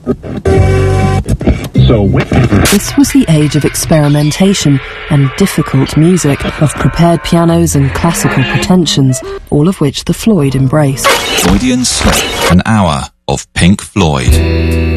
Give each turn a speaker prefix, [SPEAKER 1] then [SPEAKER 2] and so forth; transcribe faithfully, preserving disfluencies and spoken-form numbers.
[SPEAKER 1] So
[SPEAKER 2] this was the age of experimentation and difficult music, of prepared pianos and classical pretensions, all of which the Floyd embraced.
[SPEAKER 3] Floydian Slip, an hour of Pink Floyd.